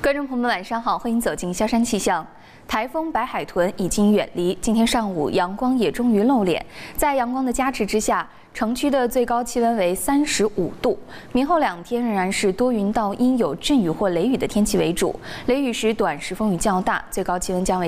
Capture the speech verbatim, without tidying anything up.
观众朋友们，晚上好，欢迎走进萧山气象。台风白海豚已经远离，今天上午阳光也终于露脸。在阳光的加持之下，城区的最高气温为三十五度。明后两天仍然是多云到阴，有阵雨或雷雨的天气为主。雷雨时短时风雨较大，最高气温将为